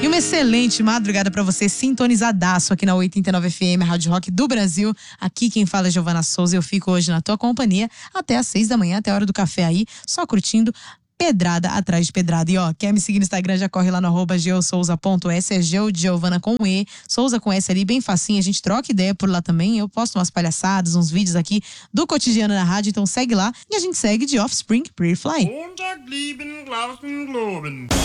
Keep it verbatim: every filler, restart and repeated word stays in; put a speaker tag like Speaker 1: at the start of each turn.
Speaker 1: E uma excelente madrugada pra você, sintonizadaço aqui na oitenta e nove F M, a Rádio Rock do Brasil. Aqui quem fala é Giovana Souza e eu fico hoje na tua companhia até às seis da manhã, até a hora do café aí, só curtindo pedrada atrás de pedrada. E ó, quer me seguir no Instagram, já corre lá no arroba geosouza ponto s, é Geo de Giovana com E, Souza com S ali, bem facinho, a gente troca ideia por lá também, eu posto umas palhaçadas, uns vídeos aqui do cotidiano na rádio, então segue lá e a gente segue de Offspring, Pretty Fly.